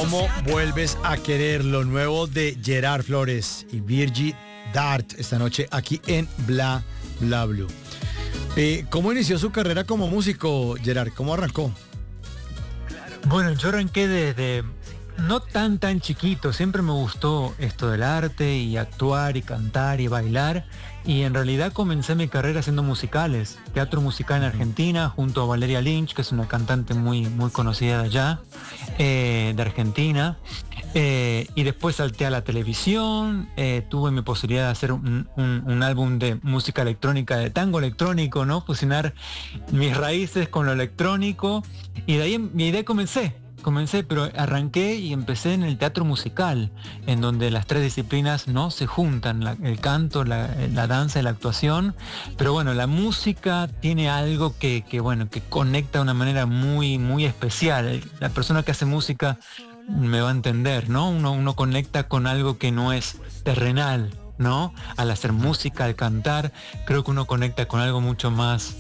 ¿Cómo vuelves a querer? Lo nuevo de Gerard Flores y Virgie Dart esta noche aquí en Bla Bla Blue. ¿Cómo inició su carrera como músico, Gerard? ¿Cómo arrancó? Bueno, yo arranqué desde no tan chiquito. Siempre me gustó esto del arte y actuar y cantar y bailar. Y en realidad comencé mi carrera haciendo musicales. Teatro musical en Argentina junto a Valeria Lynch, que es una cantante muy conocida de allá, de Argentina. Y después salté a la televisión. Tuve mi posibilidad de hacer un álbum de música electrónica, de tango electrónico, ¿no? Fusionar mis raíces con lo electrónico. Y de ahí comencé, pero arranqué y empecé en el teatro musical, en donde las tres disciplinas no se juntan, el canto, la danza y la actuación. Pero bueno, la música tiene algo que conecta de una manera muy especial. La persona que hace música me va a entender, ¿no? Uno conecta con algo que no es terrenal, ¿no? Al hacer música, al cantar, creo que uno conecta con algo mucho más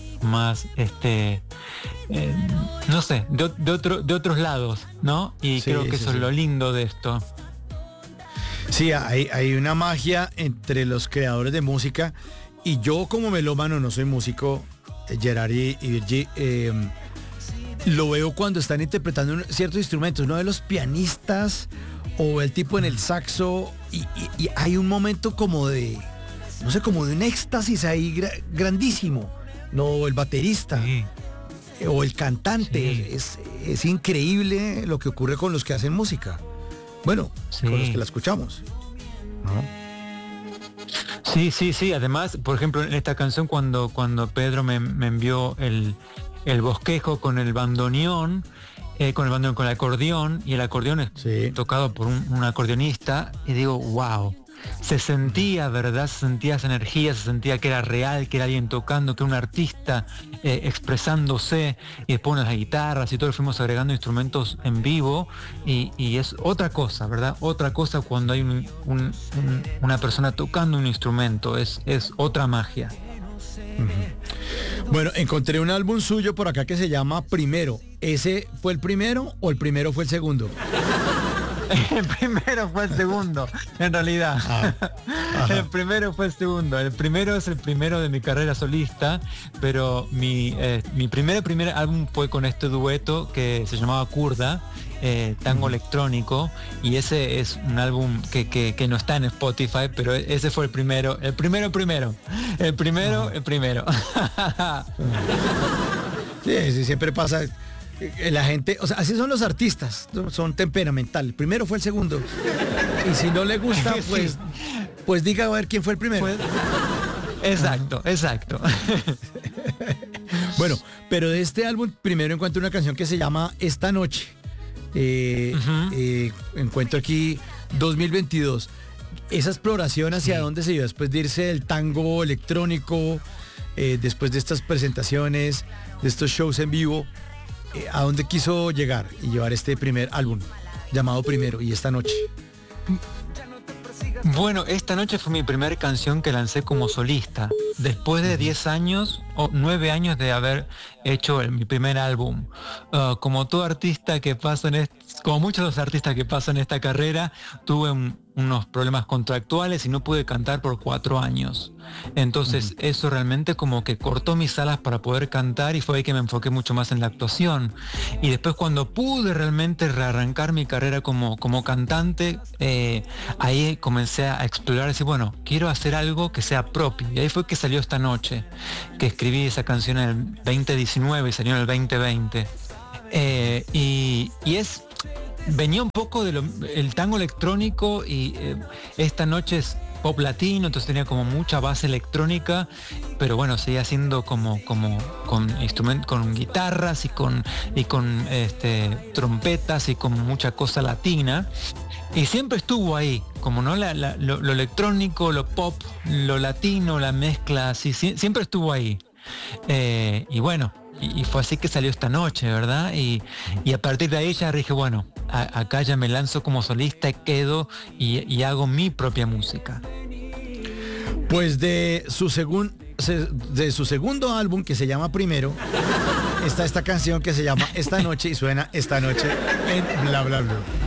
no sé, de otros lados, ¿no? Y sí, creo que eso es lo lindo de esto. Sí, hay una magia entre los creadores de música, y yo como melómano, no soy músico, Gerard y Virgie, lo veo cuando están interpretando ciertos instrumentos, uno de los pianistas o el tipo en el saxo, y hay un momento como de, no sé, como de un éxtasis ahí grandísimo. No, el baterista, sí, o el cantante, sí. Es increíble lo que ocurre con los que hacen música. Bueno, sí, con los que la escuchamos, ¿no? Sí. Además, por ejemplo, en esta canción cuando Pedro me envió el bosquejo con el bandoneón, con el acordeón, y el acordeón es tocado por un acordeonista, y digo, wow. Se sentía, ¿verdad? Se sentía esa energía, se sentía que era real, que era alguien tocando, que era un artista expresándose, y después las guitarras y todo, fuimos agregando instrumentos en vivo, y es otra cosa, ¿verdad? Otra cosa cuando hay una persona tocando un instrumento, es otra magia. Uh-huh. Bueno, encontré un álbum suyo por acá que se llama Primero. ¿Ese fue el primero o el primero fue el segundo? El primero fue el segundo, en realidad. El primero fue el segundo. El primero es el primero de mi carrera solista, pero mi primer álbum fue con este dueto que se llamaba Kurda, tango electrónico, y ese es un álbum que no está en Spotify, pero ese fue el primero. Sí, siempre pasa. La gente, o sea, así son los artistas, son temperamental. El primero fue el segundo. Y si no le gusta, pues diga a ver quién fue el primero. Exacto. Bueno, pero de este álbum primero encuentro una canción que se llama Esta Noche. Encuentro aquí 2022. Esa exploración hacia dónde se dio después de irse del tango electrónico, después de estas presentaciones, de estos shows en vivo. ¿A dónde quiso llegar y llevar este primer álbum llamado Primero y Esta Noche? Bueno, Esta Noche fue mi primera canción que lancé como solista, después de 10 años o 9 años de haber hecho mi primer álbum. Como todo artista que pasa como muchos de los artistas que pasan esta carrera, tuve unos problemas contractuales y no pude cantar por 4 años. Entonces eso realmente como que cortó mis alas para poder cantar, y fue ahí que me enfoqué mucho más en la actuación. Y después, cuando pude realmente rearrancar mi carrera como cantante, ahí comencé a explorar, decir, bueno, quiero hacer algo que sea propio. Y ahí fue que salió Esta Noche, que escribí esa canción en el 2019 y salió en el 2020. Venía un poco del tango electrónico, y Esta Noche es pop latino, entonces tenía como mucha base electrónica, pero bueno, seguía siendo como con instrumentos, con guitarras y con trompetas y con mucha cosa latina. Y siempre estuvo ahí, como no lo electrónico, lo pop, lo latino, la mezcla, así, siempre estuvo ahí. Y bueno, y fue así que salió Esta Noche, ¿verdad? Y a partir de ahí ya dije, bueno, acá ya me lanzo como solista, quedo y hago mi propia música. Pues de su segundo álbum, que se llama Primero, está esta canción que se llama Esta Noche, y suena Esta Noche en Bla Bla Bla.